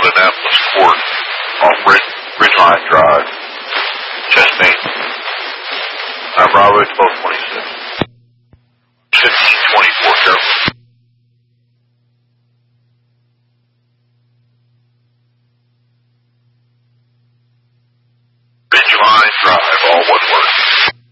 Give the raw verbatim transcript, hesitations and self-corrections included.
Annapolis Court off Ridge, Ridgeline Drive, Chesapeake. I'm Robert, both